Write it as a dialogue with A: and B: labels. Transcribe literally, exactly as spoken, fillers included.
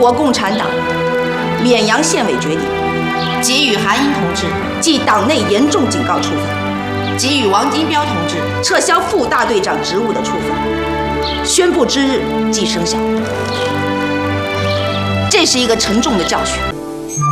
A: 国共产党绵阳县委决定，给予韩英同志记党内严重警告处分，给予王金彪同志撤销副大队长职务的处分，宣布之日即生效。这是一个沉重的教训。